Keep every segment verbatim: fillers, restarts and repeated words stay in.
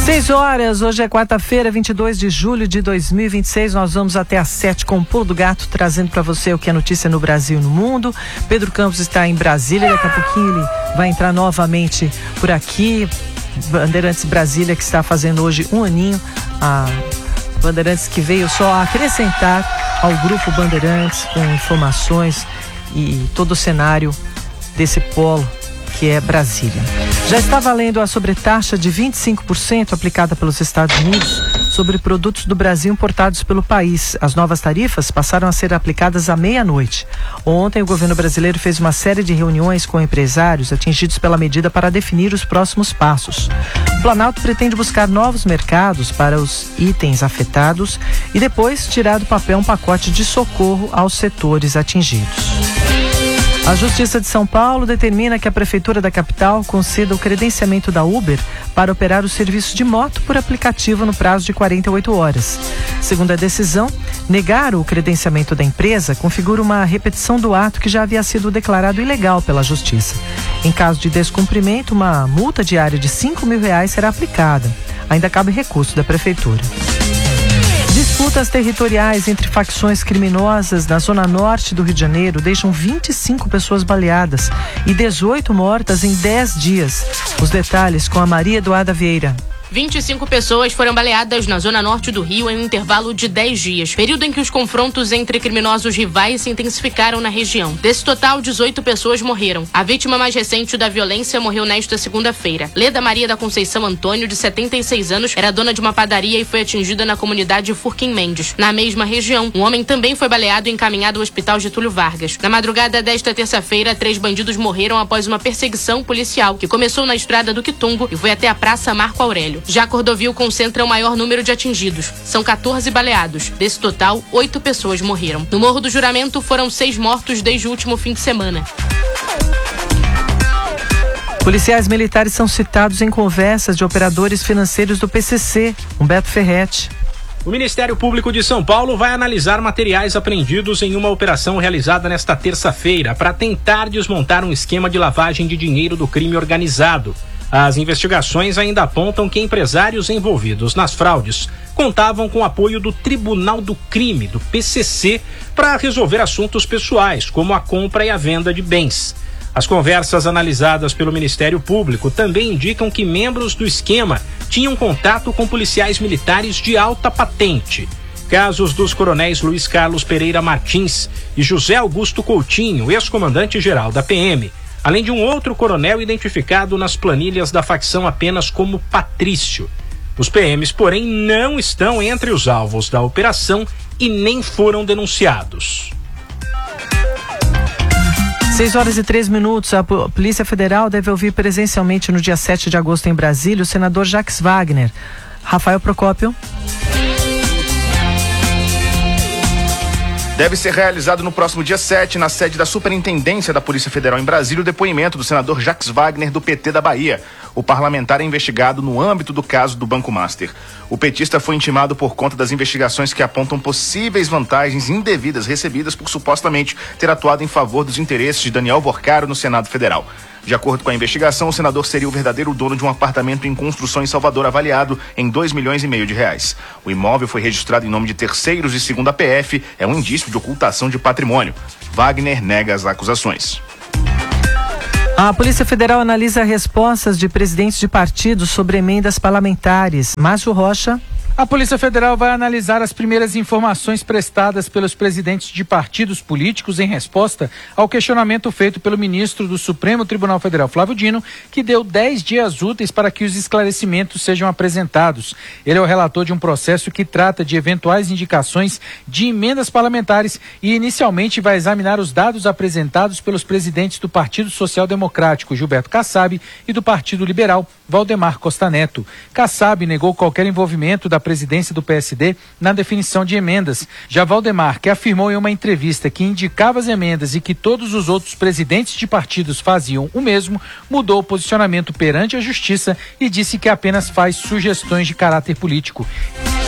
seis horas, hoje é quarta-feira, vinte e dois de julho de dois mil e vinte e seis. Nós vamos até às sete com o Pulo do Gato, trazendo para você o que é notícia no Brasil e no mundo. Pedro Campos está em Brasília, daqui a pouquinho ele vai entrar novamente por aqui. Bandeirantes Brasília, que está fazendo hoje um aninho. A Bandeirantes que veio só acrescentar ao grupo Bandeirantes com informações e todo o cenário desse polo que é Brasília. Já está valendo a sobretaxa de vinte e cinco por cento aplicada pelos Estados Unidos sobre produtos do Brasil importados pelo país. As novas tarifas passaram a ser aplicadas à meia-noite. Ontem, o governo brasileiro fez uma série de reuniões com empresários atingidos pela medida para definir os próximos passos. O Planalto pretende buscar novos mercados para os itens afetados e depois tirar do papel um pacote de socorro aos setores atingidos. A Justiça de São Paulo determina que a Prefeitura da capital conceda o credenciamento da Uber para operar o serviço de moto por aplicativo no prazo de quarenta e oito horas. Segundo a decisão, negar o credenciamento da empresa configura uma repetição do ato que já havia sido declarado ilegal pela Justiça. Em caso de descumprimento, uma multa diária de cinco mil reais será aplicada. Ainda cabe recurso da Prefeitura. Disputas territoriais entre facções criminosas na zona norte do Rio de Janeiro deixam vinte e cinco pessoas baleadas e dezoito mortas em dez dias. Os detalhes com a Maria Eduarda Vieira. vinte e cinco pessoas foram baleadas na zona norte do Rio em um intervalo de dez dias, período em que os confrontos entre criminosos rivais se intensificaram na região. Desse total, dezoito pessoas morreram. A vítima mais recente da violência morreu nesta segunda-feira. Leda Maria da Conceição Antônio, de setenta e seis anos, era dona de uma padaria e foi atingida na comunidade Furquim Mendes. Na mesma região, um homem também foi baleado e encaminhado ao hospital Getúlio Vargas. Na madrugada desta terça-feira, três bandidos morreram após uma perseguição policial que começou na estrada do Quitungo e foi até a Praça Marco Aurélio. Já Cordovil concentra o maior número de atingidos. São quatorze baleados. Desse total, oito pessoas morreram. No Morro do Juramento, foram seis mortos desde o último fim de semana. Policiais militares são citados em conversas de operadores financeiros do P C C. Humberto Ferretti. O Ministério Público de São Paulo vai analisar materiais apreendidos em uma operação realizada nesta terça-feira para tentar desmontar um esquema de lavagem de dinheiro do crime organizado. As investigações ainda apontam que empresários envolvidos nas fraudes contavam com o apoio do Tribunal do Crime, do P C C, para resolver assuntos pessoais, como a compra e a venda de bens. As conversas analisadas pelo Ministério Público também indicam que membros do esquema tinham contato com policiais militares de alta patente. Casos dos coronéis Luiz Carlos Pereira Martins e José Augusto Coutinho, ex-comandante-geral da P M, além de um outro coronel identificado nas planilhas da facção apenas como Patrício. Os P Ms, porém, não estão entre os alvos da operação e nem foram denunciados. seis horas e três minutos. A Polícia Federal deve ouvir presencialmente no dia sete de agosto em Brasília o senador Jacques Wagner. Rafael Procópio. Deve ser realizado no próximo dia sete, na sede da Superintendência da Polícia Federal em Brasília, o depoimento do senador Jacques Wagner, do P T da Bahia. O parlamentar é investigado no âmbito do caso do Banco Master. O petista foi intimado por conta das investigações que apontam possíveis vantagens indevidas recebidas por supostamente ter atuado em favor dos interesses de Daniel Borcaro no Senado Federal. De acordo com a investigação, o senador seria o verdadeiro dono de um apartamento em construção em Salvador avaliado em dois milhões e meio de reais. O imóvel foi registrado em nome de terceiros e, segundo a P F, é um indício de ocultação de patrimônio. Wagner nega as acusações. A Polícia Federal analisa respostas de presidentes de partidos sobre emendas parlamentares. Márcio Rocha. A Polícia Federal vai analisar as primeiras informações prestadas pelos presidentes de partidos políticos em resposta ao questionamento feito pelo ministro do Supremo Tribunal Federal, Flávio Dino, que deu dez dias úteis para que os esclarecimentos sejam apresentados. Ele é o relator de um processo que trata de eventuais indicações de emendas parlamentares e inicialmente vai examinar os dados apresentados pelos presidentes do Partido Social Democrático, Gilberto Kassab, e do Partido Liberal, Valdemar Costa Neto. Kassab negou qualquer envolvimento da presidência do P S D na definição de emendas. Já Valdemar, que afirmou em uma entrevista que indicava as emendas e que todos os outros presidentes de partidos faziam o mesmo, mudou o posicionamento perante a Justiça e disse que apenas faz sugestões de caráter político.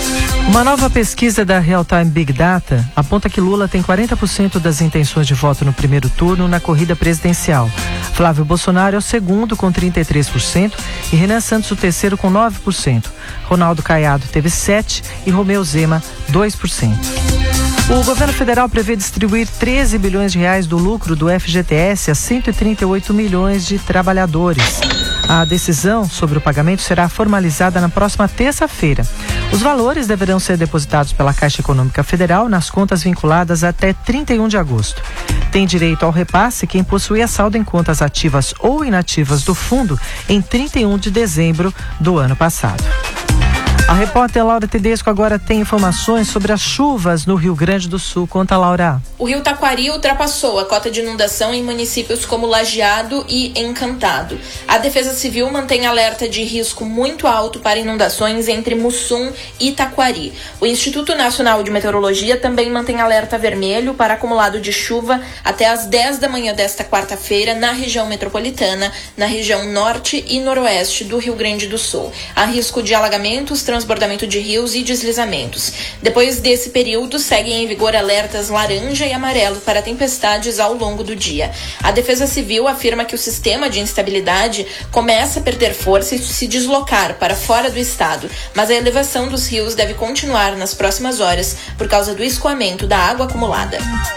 Uma nova pesquisa da Real Time Big Data aponta que Lula tem quarenta por cento das intenções de voto no primeiro turno na corrida presidencial. Flávio Bolsonaro é o segundo com trinta e três por cento e Renan Santos o terceiro com nove por cento. Ronaldo Caiado teve sete por cento e Romeu Zema dois por cento. O governo federal prevê distribuir treze bilhões de reais do lucro do F G T S a cento e trinta e oito milhões de trabalhadores. A decisão sobre o pagamento será formalizada na próxima terça-feira. Os valores deverão ser depositados pela Caixa Econômica Federal nas contas vinculadas até trinta e um de agosto. Tem direito ao repasse quem possuía saldo em contas ativas ou inativas do fundo em trinta e um de dezembro do ano passado. A repórter Laura Tedesco agora tem informações sobre as chuvas no Rio Grande do Sul. Conta, Laura. O rio Taquari ultrapassou a cota de inundação em municípios como Lajeado e Encantado. A Defesa Civil mantém alerta de risco muito alto para inundações entre Mussum e Taquari. O Instituto Nacional de Meteorologia também mantém alerta vermelho para acumulado de chuva até às dez da manhã desta quarta-feira na região metropolitana, na região norte e noroeste do Rio Grande do Sul. Há risco de alagamentos, transbordamento de rios e deslizamentos. Depois desse período, seguem em vigor alertas laranja e amarelo para tempestades ao longo do dia. A Defesa Civil afirma que o sistema de instabilidade começa a perder força e se deslocar para fora do estado, mas a elevação dos rios deve continuar nas próximas horas por causa do escoamento da água acumulada.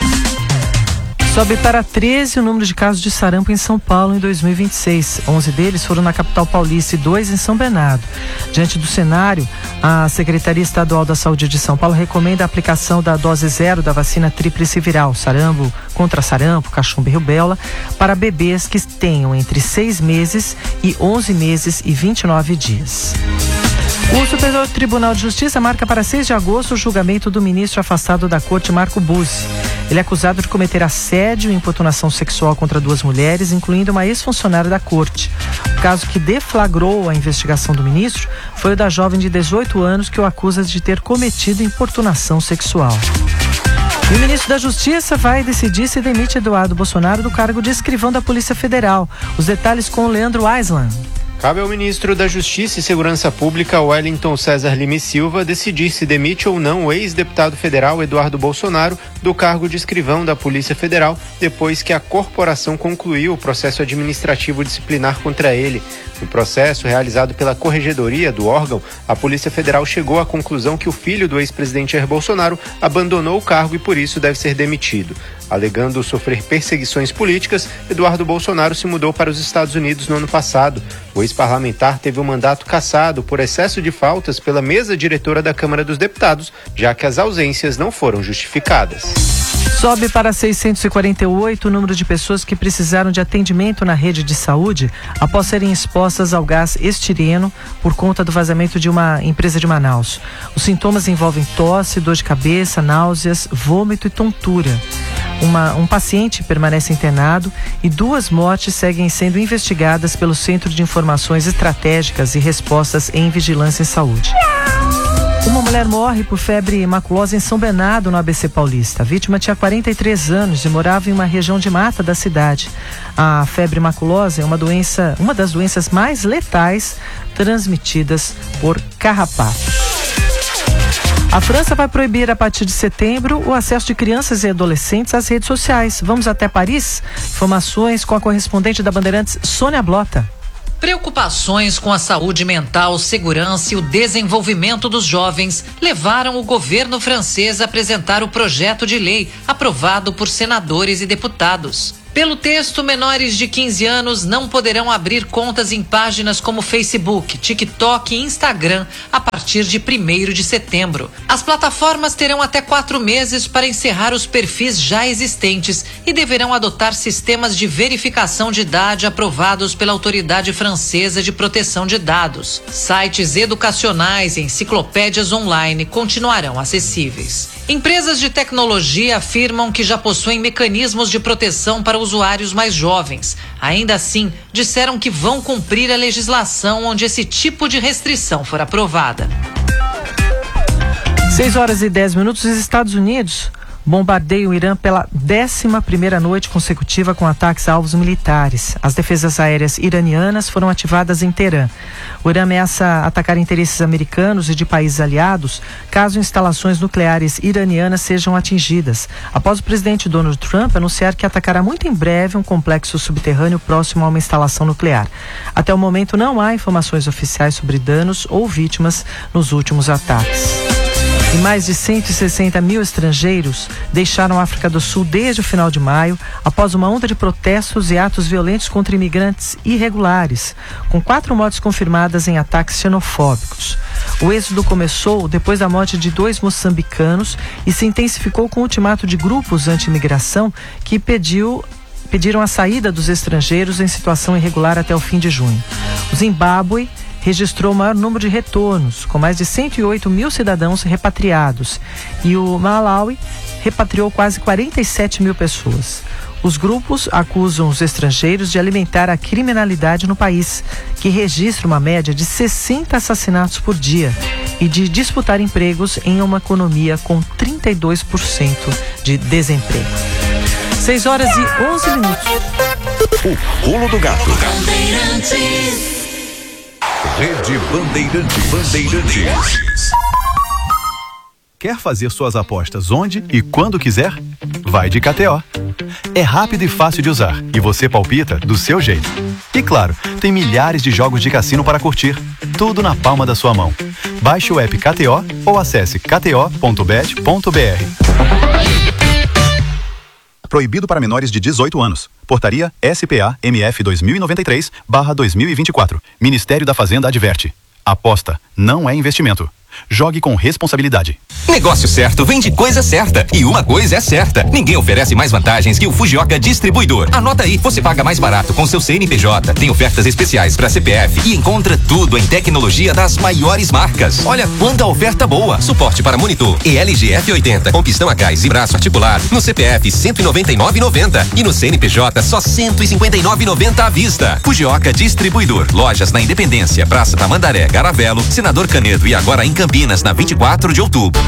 Sobe para treze o número de casos de sarampo em São Paulo em dois mil e vinte e seis. onze deles foram na capital paulista e dois em São Bernardo. Diante do cenário, a Secretaria Estadual da Saúde de São Paulo recomenda a aplicação da dose zero da vacina tríplice viral, sarampo, contra sarampo, cachumba e rubéola, para bebês que tenham entre seis meses e onze meses e vinte e nove dias. O Superior Tribunal de Justiça marca para seis de agosto o julgamento do ministro afastado da corte, Marco Buzzi. Ele é acusado de cometer assédio e importunação sexual contra duas mulheres, incluindo uma ex-funcionária da corte. O caso que deflagrou a investigação do ministro foi o da jovem de dezoito anos que o acusa de ter cometido importunação sexual. E o ministro da Justiça vai decidir se demite Eduardo Bolsonaro do cargo de escrivão da Polícia Federal. Os detalhes com o Leandro Aislan. Cabe ao ministro da Justiça e Segurança Pública, Wellington César Lima e Silva, decidir se demite ou não o ex-deputado federal Eduardo Bolsonaro do cargo de escrivão da Polícia Federal, depois que a corporação concluiu o processo administrativo disciplinar contra ele. No processo realizado pela Corregedoria do órgão, a Polícia Federal chegou à conclusão que o filho do ex-presidente Jair Bolsonaro abandonou o cargo e por isso deve ser demitido. Alegando sofrer perseguições políticas, Eduardo Bolsonaro se mudou para os Estados Unidos no ano passado. O ex-parlamentar teve o mandato cassado por excesso de faltas pela mesa diretora da Câmara dos Deputados, já que as ausências não foram justificadas. Sobe para seiscentos e quarenta e oito o número de pessoas que precisaram de atendimento na rede de saúde após serem expostas ao gás estireno por conta do vazamento de uma empresa de Manaus. Os sintomas envolvem tosse, dor de cabeça, náuseas, vômito e tontura. Uma, um paciente permanece internado e duas mortes seguem sendo investigadas pelo Centro de Informações Estratégicas e Respostas em Vigilância em Saúde. Uma mulher morre por febre maculosa em São Bernardo, no A B C Paulista. A vítima tinha quarenta e três anos e morava em uma região de mata da cidade. A febre maculosa é uma doença, uma das doenças mais letais transmitidas por carrapatos. A França vai proibir a partir de setembro o acesso de crianças e adolescentes às redes sociais. Vamos até Paris? Informações com a correspondente da Bandeirantes, Sônia Blota. Preocupações com a saúde mental, segurança e o desenvolvimento dos jovens levaram o governo francês a apresentar o projeto de lei aprovado por senadores e deputados. Pelo texto, menores de quinze anos não poderão abrir contas em páginas como Facebook, TikTok e Instagram a partir de primeiro de setembro. As plataformas terão até quatro meses para encerrar os perfis já existentes e deverão adotar sistemas de verificação de idade aprovados pela Autoridade Francesa de Proteção de Dados. Sites educacionais e enciclopédias online continuarão acessíveis. Empresas de tecnologia afirmam que já possuem mecanismos de proteção para usuários mais jovens. Ainda assim, disseram que vão cumprir a legislação onde esse tipo de restrição for aprovada. seis horas e dez minutos. Os Estados Unidos bombardeia o Irã pela décima primeira noite consecutiva com ataques a alvos militares. As defesas aéreas iranianas foram ativadas em Teherã. O Irã ameaça atacar interesses americanos e de países aliados caso instalações nucleares iranianas sejam atingidas, após o presidente Donald Trump anunciar que atacará muito em breve um complexo subterrâneo próximo a uma instalação nuclear. Até o momento não há informações oficiais sobre danos ou vítimas nos últimos ataques. E mais de cento e sessenta mil estrangeiros deixaram a África do Sul desde o final de maio, após uma onda de protestos e atos violentos contra imigrantes irregulares, com quatro mortes confirmadas em ataques xenofóbicos. O êxodo começou depois da morte de dois moçambicanos e se intensificou com o ultimato de grupos anti-imigração que pediu pediram a saída dos estrangeiros em situação irregular até o fim de junho. O Zimbábue registrou o maior número de retornos, com mais de cento e oito mil cidadãos repatriados, e o Malawi repatriou quase quarenta e sete mil pessoas. Os grupos acusam os estrangeiros de alimentar a criminalidade no país, que registra uma média de sessenta assassinatos por dia, e de disputar empregos em uma economia com trinta e dois por cento de desemprego. seis horas e onze minutos. O pulo do gato. Rede Bandeirante Bandeirantes. Quer fazer suas apostas onde e quando quiser? Vai de K T O. É rápido e fácil de usar e você palpita do seu jeito. E claro, tem milhares de jogos de cassino para curtir, tudo na palma da sua mão. Baixe o app K T O ou acesse k t o ponto bet ponto b r. Proibido para menores de dezoito anos. Portaria S P A M F dois mil e noventa e três barra dois mil e vinte e quatro. Ministério da Fazenda adverte. Aposta não é investimento. Jogue com responsabilidade. Negócio certo vem de coisa certa. E uma coisa é certa: ninguém oferece mais vantagens que o Fujioka Distribuidor. Anota aí, você paga mais barato com seu C N P J, tem ofertas especiais para C P F e encontra tudo em tecnologia das maiores marcas. Olha quanta oferta boa. Suporte para monitor E L G F oitenta com pistão a gás e braço articulado. No C P F cento e noventa e nove reais e noventa centavos e no C N P J só cento e cinquenta e nove reais e noventa centavos à vista. Fujioka Distribuidor. Lojas na Independência, Praça Tamandaré, Garavelo, Senador Canedo e agora em Campinas, na vinte e quatro de outubro.